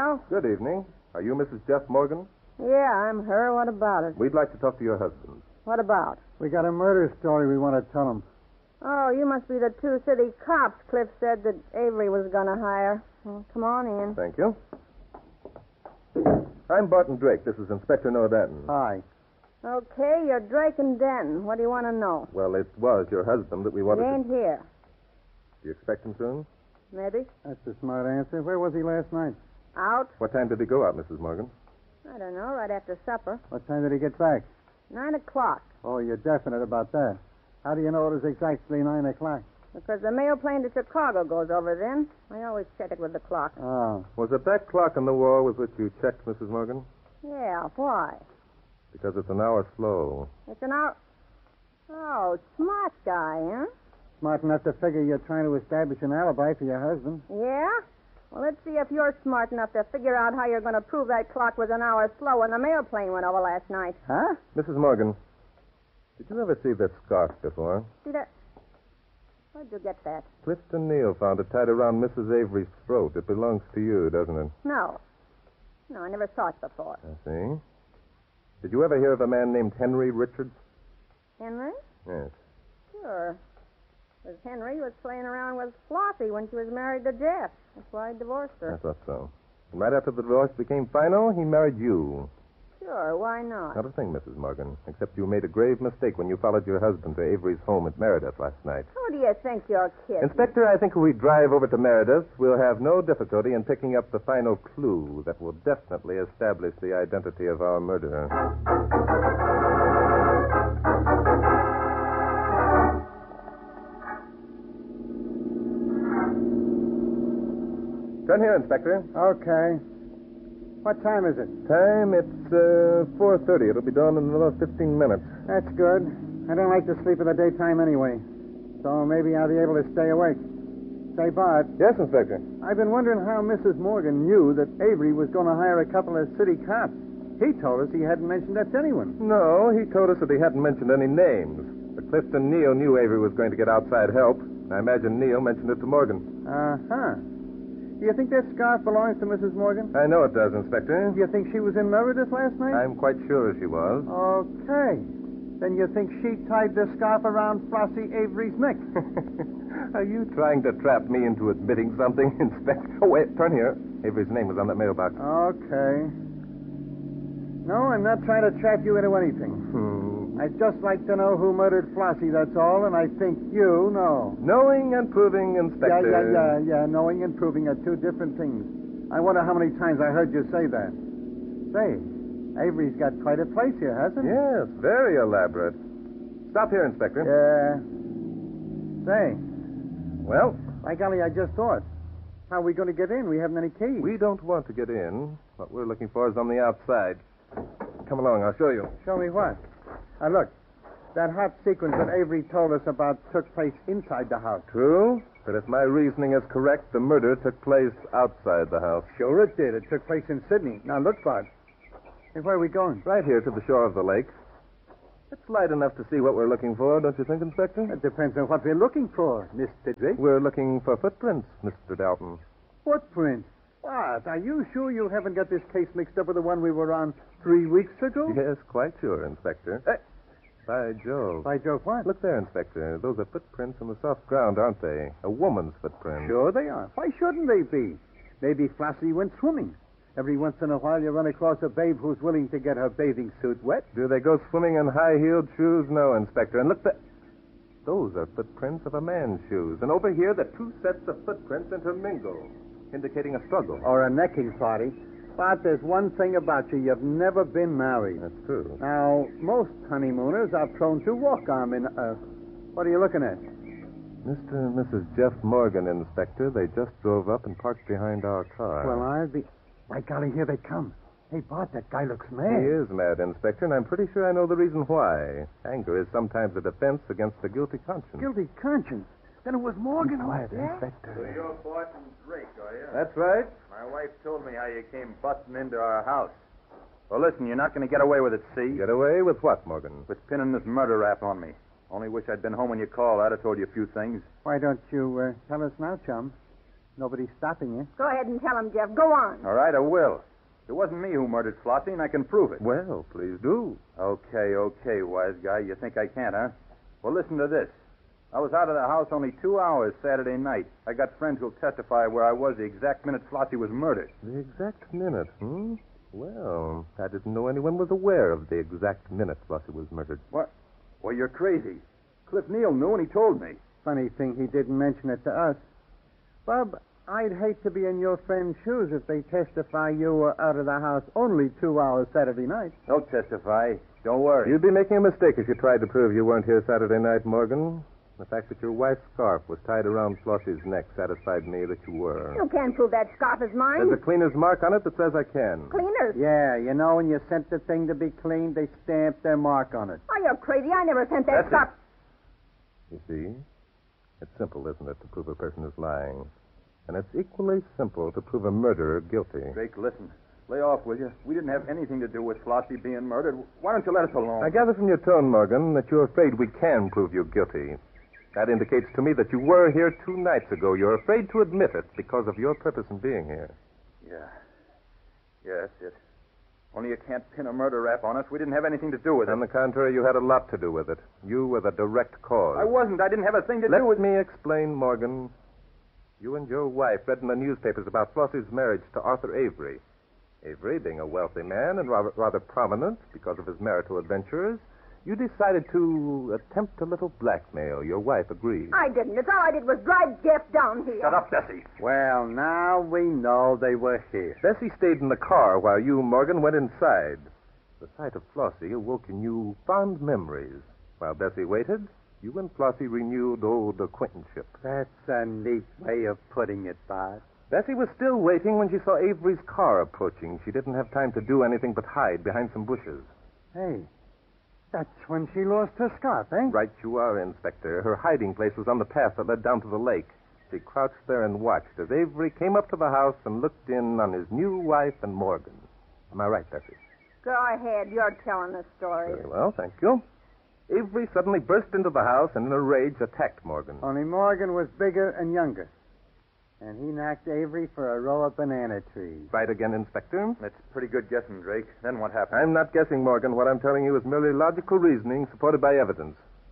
Hello? Good evening. Are you Mrs. Jeff Morgan? Yeah, I'm her. What about it? We'd like to talk to your husband. What about? We got a murder story we want to tell him. Oh, you must be the two city cops Cliff said that Avery was going to hire. Well, come on in. Thank you. I'm Barton Drake. This is Inspector Noah Danton. Hi. Okay, you're Drake and Denton. What do you want to know? Well, it was your husband that we wanted He ain't here. Do you expect him soon? Maybe. That's a smart answer. Where was he last night? Out? What time did he go out, Mrs. Morgan? I don't know, right after supper. What time did he get back? 9 o'clock. Oh, you're definite about that. How do you know it was exactly 9 o'clock? Because the mail plane to Chicago goes over then. I always check it with the clock. Oh. Was it that clock on the wall with which you checked, Mrs. Morgan? Yeah, why? Because it's an hour slow. It's an hour... Oh, smart guy, huh? Smart enough to figure you're trying to establish an alibi for your husband. Yeah? Well, let's see if you're smart enough to figure out how you're going to prove that clock was an hour slow when the mail plane went over last night. Huh? Mrs. Morgan, did you ever see this scarf before? See that? Where'd you get that? Clifton Neal found it tied around Mrs. Avery's throat. It belongs to you, doesn't it? No. No, I never saw it before. I see. Did you ever hear of a man named Henry Richards? Henry? Yes. Sure. Because Henry was playing around with Flossie when she was married to Jeff. That's why he divorced I her. thought so. And right after the divorce became final, he married you. Sure, why not? Not a thing, Mrs. Morgan, except you made a grave mistake when you followed your husband to Avery's home at Meredith last night. Who do you think you're kidding? Inspector, I think if we drive over to Meredith, we'll have no difficulty in picking up the final clue that will definitely establish the identity of our murderer. Turn here, Inspector. Okay. What time is it? Time, it's 4:30. It'll be dawn in another 15 minutes. That's good. I don't like to sleep in the daytime anyway. So maybe I'll be able to stay awake. Say, Bart, Yes, Inspector. I've been wondering how Mrs. Morgan knew that Avery was going to hire a couple of city cops. He told us he hadn't mentioned that to anyone. No, he told us that he hadn't mentioned any names. But Clifton Neal knew Avery was going to get outside help. I imagine Neal mentioned it to Morgan. Uh-huh. Do you think that scarf belongs to Mrs. Morgan? I know it does, Inspector. Do you think she was in Meredith last night? I'm quite sure she was. Okay. Then you think she tied the scarf around Flossie Avery's neck? Are you trying to trap me into admitting something, Inspector? Oh, wait, turn here. Avery's name was on that mailbox. Okay. No, I'm not trying to trap you into anything. I'd just like to know who murdered Flossie, that's all, and I think you know. Knowing and proving, Inspector. Yeah. Knowing and proving are two different things. I wonder how many times I heard you say that. Say, Avery's got quite a place here, hasn't he? Yes, very elaborate. Stop here, Inspector. Yeah. Say, Well, by golly, I just thought. How are we going to get in? We haven't any keys. we don't want to get in. What we're looking for is on the outside. Come along, I'll show you. Show me what? Look. That hot sequence that Avery told us about took place inside the house. True, but if my reasoning is correct, the murder took place outside the house. Sure it did. It took place in Sydney. Now, look, Bart. Hey, where are we going? Right here to the shore of the lake. It's light enough to see what we're looking for, don't you think, Inspector? It depends on what we're looking for, Mr. Drake. We're looking for footprints, Mr. Dalton. Footprints. What? Are you sure you haven't got this case mixed up with the one we were on 3 weeks ago? Yes, quite sure, Inspector. Hey, by Jove. By Jove, what? Look there, Inspector. Those are footprints in the soft ground, aren't they? A woman's footprint. Sure they are. Why shouldn't they be? Maybe Flossie went swimming. Every once in a while you run across a babe who's willing to get her bathing suit wet. Do they go swimming in high-heeled shoes? No, Inspector. And look there. Those are footprints of a man's shoes. And over here, the two sets of footprints intermingle, indicating a struggle. Or a necking party. But there's one thing about you. You've never been married. That's true. Now, most honeymooners are prone to walk arm in... what are you looking at? Mr. and Mrs. Jeff Morgan, Inspector. They just drove up and parked behind our car. Well, I'll be... By golly, here they come. Hey, Bart, that guy looks mad. He is mad, Inspector, and I'm pretty sure I know the reason why. Anger is sometimes a defense against a guilty conscience. Guilty conscience? Then it was Morgan. Quiet, Yeah? Inspector. So you're Barton Drake, are you? That's right. My wife told me how you came busting into our house. Well, listen, you're not going to get away with it, see? Get away with what, Morgan? With pinning this murder rap on me. Only wish I'd been home when you called. I'd have told you a few things. Why don't you tell us now, chum? Nobody's stopping you. Go ahead and tell him, Jeff. Go on. All right, I will. It wasn't me who murdered Flossie, and I can prove it. Well, please do. Okay, wise guy. You think I can't, huh? Well, listen to this. I was out of the house only 2 hours Saturday night. I got friends who'll testify where I was the exact minute Flossie was murdered. The exact minute, Well, I didn't know anyone was aware of the exact minute Flossie was murdered. What? Well, you're crazy. Cliff Neal knew, and he told me. Funny thing, he didn't mention it to us. Bob, I'd hate to be in your friend's shoes if they testify you were out of the house only 2 hours Saturday night. Don't testify. Don't worry. You'd be making a mistake if you tried to prove you weren't here Saturday night, Morgan. The fact that your wife's scarf was tied around Flossie's neck satisfied me that you were. You can't prove that scarf is mine. There's a cleaner's mark on it that says I can. Cleaners? Yeah, you know, when you sent the thing to be cleaned, they stamped their mark on it. Oh, you're crazy. I never sent that That's scarf. You see? It's simple, isn't it, to prove a person is lying? And it's equally simple to prove a murderer guilty. Drake, listen. Lay off, will you? We didn't have anything to do with Flossie being murdered. Why don't you let us alone? I gather from your tone, Morgan, that you're afraid we can prove you guilty. That indicates to me that you were here 2 nights ago. You're afraid to admit it because of your purpose in being here. Yeah. Yeah, that's it. Only you can't pin a murder rap on us. We didn't have anything to do with it. On the contrary, you had a lot to do with it. You were the direct cause. I wasn't. I didn't have a thing to do with... Let me explain, Morgan. You and your wife read in the newspapers about Flossie's marriage to Arthur Avery. Avery, being a wealthy man and rather prominent because of his marital adventures, you decided to attempt a little blackmail. Your wife agreed. I didn't. That's all I did was drive Jeff down here. Shut up, Bessie. Well, now we know they were here. Bessie stayed in the car while you, Morgan, went inside. The sight of Flossie awoke in you fond memories. While Bessie waited, you and Flossie renewed old acquaintanceship. That's a neat way of putting it, Bart. Bessie was still waiting when she saw Avery's car approaching. She didn't have time to do anything but hide behind some bushes. Hey, that's when she lost her scarf, eh? Right you are, Inspector. Her hiding place was on the path that led down to the lake. She crouched there and watched as Avery came up to the house and looked in on his new wife and Morgan. Am I right, Bessie? Go ahead. You're telling the story. Very well, thank you. Avery suddenly burst into the house and in a rage attacked Morgan. Only Morgan was bigger and younger. And he knocked Avery for a row of banana trees. Right again, Inspector. That's pretty good guessing, Drake. Then what happened? I'm not guessing, Morgan. What I'm telling you is merely logical reasoning supported by evidence.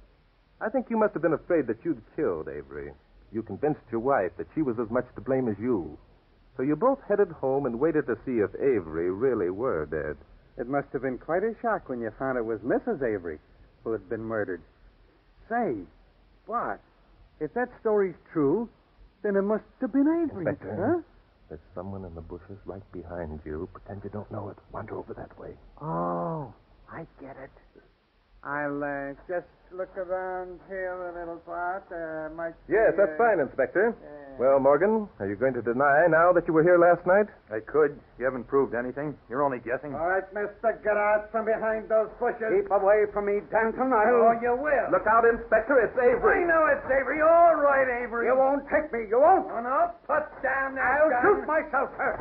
I think you must have been afraid that you'd killed Avery. You convinced your wife that she was as much to blame as you. So you both headed home and waited to see if Avery really were dead. It must have been quite a shock when you found it was Mrs. Avery who had been murdered. Say, Bart, if that story's true, then it must have been Avery. Inspector, huh? there's someone in the bushes right behind you. Pretend you don't know it. Wander over that way. Oh, I get it. I'll just look around here a little, Bart. Yes, that's fine, Inspector. Well, Morgan, are you going to deny now that you were here last night? I could. You haven't proved anything. You're only guessing. All right, mister, get out from behind those bushes. Keep away from me, Danton. Oh, you will. Look out, Inspector. It's Avery. I know it's Avery. All right, Avery. You won't take me. You won't. Oh, no. Put down that gun. I'll shoot myself first.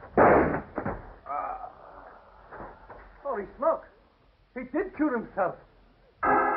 Holy smoke. He did shoot himself.